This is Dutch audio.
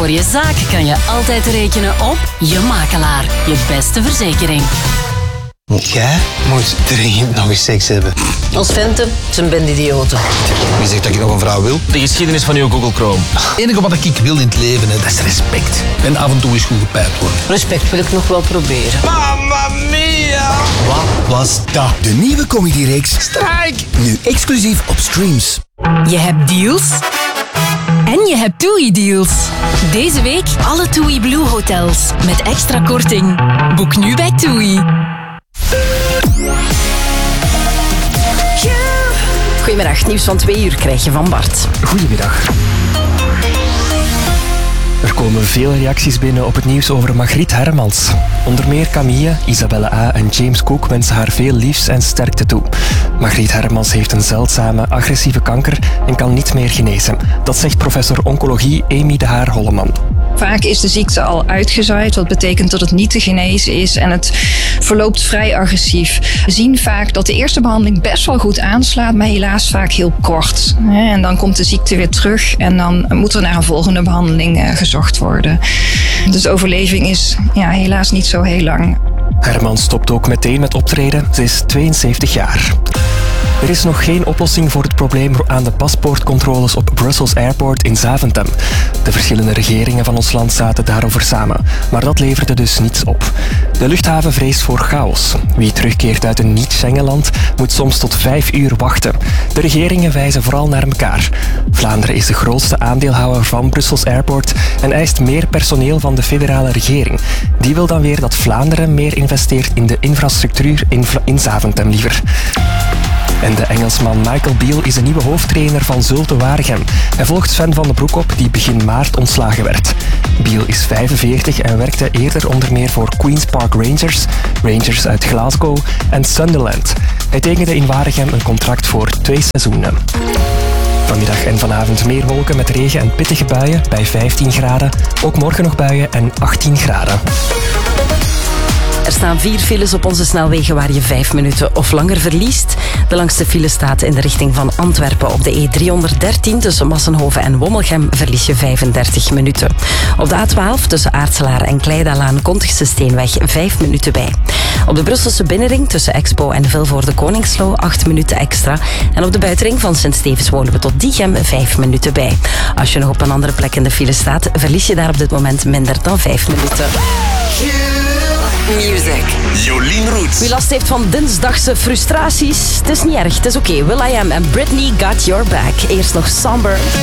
Voor je zaak kan je altijd rekenen op Je Makelaar. Je beste verzekering. Jij moet dringend nog eens seks hebben. Als venten zijn ben idioten. Wie zegt dat ik nog een vrouw wil? De geschiedenis van uw Google Chrome. Het enige wat ik wil in het leven, dat is respect. En af en toe eens goed gepijpt worden. Respect wil ik nog wel proberen. Mamma mia! Wat was dat? De nieuwe comedyreeks Strijk! Nu exclusief op Streams. Je hebt deals en je hebt TUI-deals. Deze week alle TUI Blue hotels met extra korting. Boek nu bij TUI. Goedemiddag, nieuws van 2 uur krijg je van Bart. Goedemiddag. Er komen veel reacties binnen op het nieuws over Margriet Hermans. Onder meer Camille, Isabelle A. en James Cook wensen haar veel liefs en sterkte toe. Margriet Hermans heeft een zeldzame, agressieve kanker en kan niet meer genezen. Dat zegt professor oncologie Amy de Haar-Holleman. Vaak is de ziekte al uitgezaaid, wat betekent dat het niet te genezen is en het verloopt vrij agressief. We zien vaak dat de eerste behandeling best wel goed aanslaat, maar helaas vaak heel kort. En dan komt de ziekte weer terug en dan moet er naar een volgende behandeling gezocht worden. Dus overleving is helaas niet zo heel lang. Hermans stopt ook meteen met optreden. Ze is 72 jaar. Er is nog geen oplossing voor het probleem aan de paspoortcontroles op Brussels Airport in Zaventem. De verschillende regeringen van ons land zaten daarover samen, maar dat leverde dus niets op. De luchthaven vreest voor chaos. Wie terugkeert uit een niet-Schengenland moet soms tot 5 uur wachten. De regeringen wijzen vooral naar elkaar. Vlaanderen is de grootste aandeelhouder van Brussels Airport en eist meer personeel van de federale regering. Die wil dan weer dat Vlaanderen meer investeert in de infrastructuur in Zaventem liever. En de Engelsman Michael Beale is de nieuwe hoofdtrainer van Zulte Waregem. Hij volgt Sven van den Broek op, die begin maart ontslagen werd. Beale is 45 en werkte eerder onder meer voor Queen's Park Rangers, Rangers uit Glasgow en Sunderland. Hij tekende in Waregem een contract voor 2 seizoenen. Vanmiddag en vanavond meer wolken met regen en pittige buien bij 15 graden. Ook morgen nog buien en 18 graden. Er staan 4 files op onze snelwegen waar je 5 minuten of langer verliest. De langste file staat in de richting van Antwerpen. Op de E313 tussen Massenhoven en Wommelgem verlies je 35 minuten. Op de A12 tussen Aartselaar en Kleidalaan Kontigse Steenweg 5 minuten bij. Op de Brusselse binnenring tussen Expo en Vilvoorde Koningslo 8 minuten extra. En op de buitenring van Sint-Stevens-Woluwe tot Diegem 5 minuten bij. Als je nog op een andere plek in de file staat, verlies je daar op dit moment minder dan 5 minuten. Music. Jolien Roets. Wie last heeft van dinsdagse frustraties, het is niet erg, het is oké. Will.i.am en Britney Got Your Back. Eerst nog Somber.